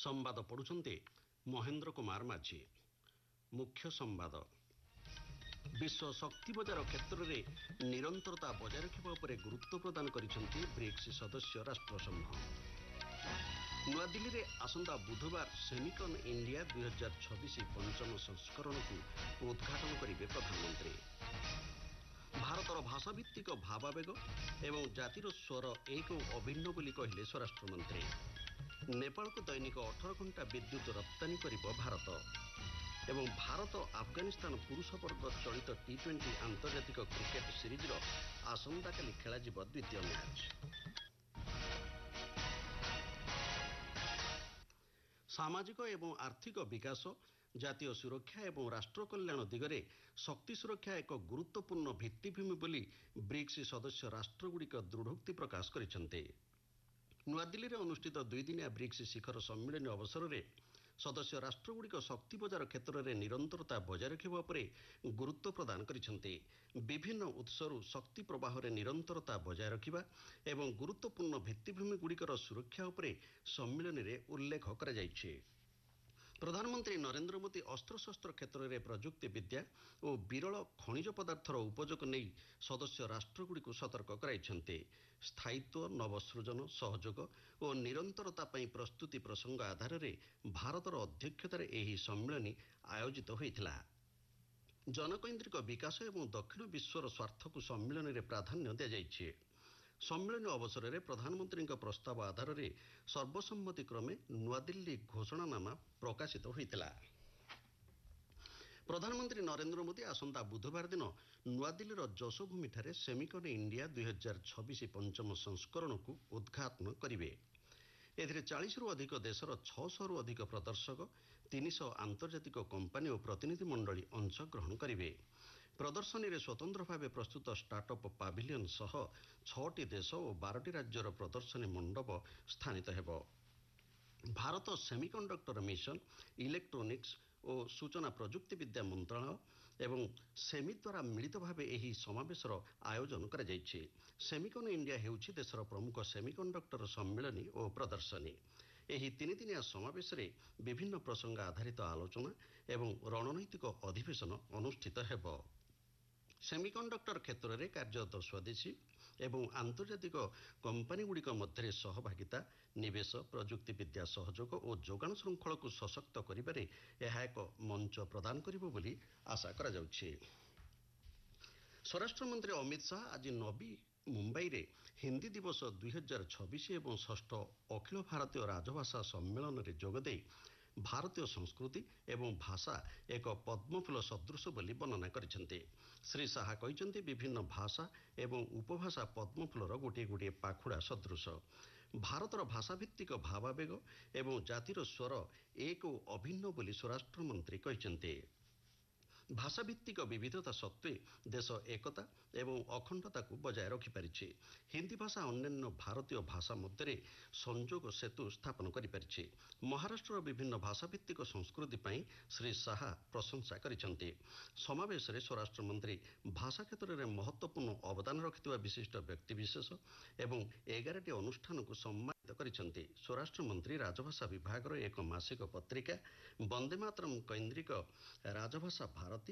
ସମ୍ବାଦ ପଢୁଛନ୍ତି ମହେନ୍ଦ୍ର କୁମାର ମାଝୀ। ମୁଖ୍ୟ ସମ୍ବାଦ। ବିଶ୍ୱ ଶକ୍ତି ବଜାର କ୍ଷେତ୍ରରେ ନିରନ୍ତରତା ବଜାୟ ରଖିବା ଉପରେ ଗୁରୁତ୍ୱ ପ୍ରଦାନ କରିଛନ୍ତି ବ୍ରିକ୍ସ ସଦସ୍ୟ ରାଷ୍ଟ୍ରସମୂହ। ନୂଆଦିଲ୍ଲୀରେ ଆସନ୍ତା ବୁଧବାର ସେମିକନ୍ ଇଣ୍ଡିଆ 2026 ପଞ୍ଚମ ସଂସ୍କରଣକୁ ଉଦ୍ଘାଟନ କରିବେ ପ୍ରଧାନମନ୍ତ୍ରୀ। ଭାରତର ଭାଷାଭିତ୍ତିକ ଭାବାବେଗ ଏବଂ ଜାତିର ସ୍ୱର ଏକ ଅଭିନ୍ନ ବୋଲି କହିଲେ ସ୍ୱରାଷ୍ଟ୍ରମନ୍ତ୍ରୀ। ନେପାଳକୁ ଦୈନିକ 18 ଘଣ୍ଟା ବିଦ୍ୟୁତ୍ ରପ୍ତାନୀ କରିବ ଭାରତ। ଏବଂ ଭାରତ ଆଫଗାନିସ୍ତାନ ପୁରୁଷ ବର୍ଗ ଚଳିତ T20 ଆନ୍ତର୍ଜାତିକ କ୍ରିକେଟ ସିରିଜର ଆସନ୍ତାକାଲି ଖେଳାଯିବ ଦ୍ୱିତୀୟ ମ୍ୟାଚ୍। ସାମାଜିକ ଏବଂ ଆର୍ଥିକ ବିକାଶ, ଜାତୀୟ ସୁରକ୍ଷା ଏବଂ ରାଷ୍ଟ୍ର କଲ୍ୟାଣ ଦିଗରେ ଶକ୍ତି ସୁରକ୍ଷା ଏକ ଗୁରୁତ୍ୱପୂର୍ଣ୍ଣ ଭିତ୍ତିଭୂମି ବୋଲି ବ୍ରିକ୍ସ ସଦସ୍ୟ ରାଷ୍ଟ୍ରଗୁଡ଼ିକ ଦୃଢ଼ୋକ୍ତି ପ୍ରକାଶ କରିଛନ୍ତି। ନୂଆଦିଲ୍ଲୀରେ ଅନୁଷ୍ଠିତ ଦୁଇଦିନିଆ ବ୍ରିକ୍ସ ଶିଖର ସମ୍ମିଳନୀ ଅବସରରେ ସଦସ୍ୟ ରାଷ୍ଟ୍ରଗୁଡ଼ିକ ଶକ୍ତି ବଜାର କ୍ଷେତ୍ରରେ ନିରନ୍ତରତା ବଜାୟ ରଖିବା ଉପରେ ଗୁରୁତ୍ୱ ପ୍ରଦାନ କରିଛନ୍ତି। ବିଭିନ୍ନ ଉତ୍ସରୁ ଶକ୍ତି ପ୍ରବାହରେ ନିରନ୍ତରତା ବଜାୟ ରଖିବା ଏବଂ ଗୁରୁତ୍ୱପୂର୍ଣ୍ଣ ଭିତ୍ତିଭୂମିଗୁଡ଼ିକର ସୁରକ୍ଷା ଉପରେ ସମ୍ମିଳନୀରେ ଉଲ୍ଲେଖ କରାଯାଇଛି। ପ୍ରଧାନମନ୍ତ୍ରୀ ନରେନ୍ଦ୍ର ମୋଦି ଅସ୍ତ୍ରଶସ୍ତ୍ର କ୍ଷେତ୍ରରେ ପ୍ରଯୁକ୍ତି ବିଦ୍ୟା ଓ ବିରଳ ଖଣିଜ ପଦାର୍ଥର ଉପଯୋଗ ନେଇ ସଦସ୍ୟ ରାଷ୍ଟ୍ରଗୁଡ଼ିକୁ ସତର୍କ କରାଇଛନ୍ତି। ସ୍ଥାୟିତ୍ୱ, ନବସୃଜନ, ସହଯୋଗ ଓ ନିରନ୍ତରତା ପାଇଁ ପ୍ରସ୍ତୁତି ପ୍ରସଙ୍ଗ ଆଧାରରେ ଭାରତର ଅଧ୍ୟକ୍ଷତାରେ ଏହି ସମ୍ମିଳନୀ ଆୟୋଜିତ ହୋଇଥିଲା। ଜନକୈନ୍ଦ୍ରିକ ବିକାଶ ଏବଂ ଦକ୍ଷିଣ ବିଶ୍ୱର ସ୍ୱାର୍ଥକୁ ସମ୍ମିଳନୀରେ ପ୍ରାଧାନ୍ୟ ଦିଆଯାଇଛି। ସମ୍ମିଳନୀ ଅବସରରେ ପ୍ରଧାନମନ୍ତ୍ରୀଙ୍କ ପ୍ରସ୍ତାବ ଆଧାରରେ ସର୍ବସମ୍ମତିକ୍ରମେ ନୂଆଦିଲ୍ଲୀ ଘୋଷଣାନାମା ପ୍ରକାଶିତ ହୋଇଥିଲା। ପ୍ରଧାନମନ୍ତ୍ରୀ ନରେନ୍ଦ୍ର ମୋଦି ଆସନ୍ତା ବୁଧବାର ଦିନ ନୂଆଦିଲ୍ଲୀର ଯଶୋଭୂମିଠାରେ ସେମିକନ୍ ଇଣ୍ଡିଆ 2026 ପଞ୍ଚମ ସଂସ୍କରଣକୁ ଉଦ୍ଘାଟନ କରିବେ। ଏଥିରେ 40ରୁ ଅଧିକ ଦେଶର 600ରୁ ଅଧିକ ପ୍ରଦର୍ଶକ, 300 ଆନ୍ତର୍ଜାତିକ କମ୍ପାନୀ ଓ ପ୍ରତିନିଧି ମଣ୍ଡଳୀ ଅଂଶଗ୍ରହଣ କରିବେ। ପ୍ରଦର୍ଶନୀରେ ସ୍ୱତନ୍ତ୍ର ଭାବେ ପ୍ରସ୍ତୁତ ଷ୍ଟାର୍ଟଅପ୍ ପାଭିଲିୟନ ସହ 6ଟି ଦେଶ ଓ 12ଟି ରାଜ୍ୟର ପ୍ରଦର୍ଶନୀ ମଣ୍ଡପ ସ୍ଥାନିତ ହେବ। ଭାରତ ସେମିକଣ୍ଡକ୍ଟର ମିଶନ, ଇଲେକ୍ଟ୍ରୋନିକ୍ସ ଓ ସୂଚନା ପ୍ରଯୁକ୍ତି ବିଦ୍ୟା ମନ୍ତ୍ରଣାଳୟ ଏବଂ ସେମି ଦ୍ୱାରା ମିଳିତ ଭାବେ ଏହି ସମାବେଶର ଆୟୋଜନ କରାଯାଇଛି। ସେମିକନ୍ ଇଣ୍ଡିଆ ହେଉଛି ଦେଶର ପ୍ରମୁଖ ସେମିକଣ୍ଡକ୍ଟର ସମ୍ମିଳନୀ ଓ ପ୍ରଦର୍ଶନୀ। ଏହି ତିନିଦିନିଆ ସମାବେଶରେ ବିଭିନ୍ନ ପ୍ରସଙ୍ଗ ଆଧାରିତ ଆଲୋଚନା ଏବଂ ରଣନୈତିକ ଅଧିବେଶନ ଅନୁଷ୍ଠିତ ହେବ। ସେମିକଣ୍ଡକ୍ଟର କ୍ଷେତ୍ରରେ କାର୍ଯ୍ୟରତ ସ୍ୱଦେଶୀ ଏବଂ ଆନ୍ତର୍ଜାତିକ କମ୍ପାନୀଗୁଡ଼ିକ ମଧ୍ୟରେ ସହଭାଗିତା, ନିବେଶ, ପ୍ରଯୁକ୍ତି ବିଦ୍ୟା ସହଯୋଗ ଓ ଯୋଗାଣ ଶୃଙ୍ଖଳକୁ ସଶକ୍ତ କରିବାରେ ଏହା ଏକ ମଞ୍ଚ ପ୍ରଦାନ କରିବ ବୋଲି ଆଶା କରାଯାଉଛି। ସ୍ୱରାଷ୍ଟ୍ରମନ୍ତ୍ରୀ ଅମିତ ଶାହା ଆଜି ନବୀ ମୁମ୍ବାଇରେ ହିନ୍ଦୀ ଦିବସ 2026 ଏବଂ ଷଷ୍ଠ ଅଖିଳ ଭାରତୀୟ ରାଜଭାଷା ସମ୍ମେଳନରେ ଯୋଗଦେଇ ଭାରତୀୟ ସଂସ୍କୃତି ଏବଂ ଭାଷା ଏକ ପଦ୍ମଫୁଲ ସଦୃଶ ବୋଲି ବର୍ଣ୍ଣନା କରିଛନ୍ତି। ଶ୍ରୀ ଶାହା କହିଛନ୍ତି, ବିଭିନ୍ନ ଭାଷା ଏବଂ ଉପଭାଷା ପଦ୍ମଫୁଲର ଗୋଟିଏ ଗୋଟିଏ ପାଖୁଡ଼ା ସଦୃଶ। ଭାରତର ଭାଷାଭିତ୍ତିକ ଭାବାବେଗ ଏବଂ ଜାତିର ସ୍ୱର ଏକ ଓ ଅଭିନ୍ନ ବୋଲି ସ୍ୱରାଷ୍ଟ୍ରମନ୍ତ୍ରୀ କହିଛନ୍ତି। ଭାଷାଭିତ୍ତିକ ବିବିଧତା ସତ୍ତ୍ୱେ ଦେଶ ଏକତା ଏବଂ ଅଖଣ୍ଡତାକୁ ବଜାୟ ରଖିପାରିଛି। ହିନ୍ଦୀ ଭାଷା ଅନ୍ୟାନ୍ୟ ଭାରତୀୟ ଭାଷା ମଧ୍ୟରେ ସଂଯୋଗ ସେତୁ ସ୍ଥାପନ କରିପାରିଛି। ମହାରାଷ୍ଟ୍ରର ବିଭିନ୍ନ ଭାଷାଭିତ୍ତିକ ସଂସ୍କୃତି ପାଇଁ ଶ୍ରୀ ଶାହା ପ୍ରଶଂସା କରିଛନ୍ତି। ସମାବେଶରେ ସ୍ୱରାଷ୍ଟ୍ରମନ୍ତ୍ରୀ ଭାଷା କ୍ଷେତ୍ରରେ ମହତ୍ତ୍ୱପୂର୍ଣ୍ଣ ଅବଦାନ ରଖିଥିବା ବିଶିଷ୍ଟ ବ୍ୟକ୍ତିବିଶେଷ ଏବଂ 11ଟି ଅନୁଷ୍ଠାନକୁ ସମ୍ମାନିତ କରିଛନ୍ତି। ସ୍ୱରାଷ୍ଟ୍ରମନ୍ତ୍ରୀ ରାଜଭାଷା ବିଭାଗର ଏକ ମାସିକ ପତ୍ରିକା ବନ୍ଦେ ମାତରମ୍ କୈନ୍ଦ୍ରିକ ରାଜଭାଷା ଭାରତ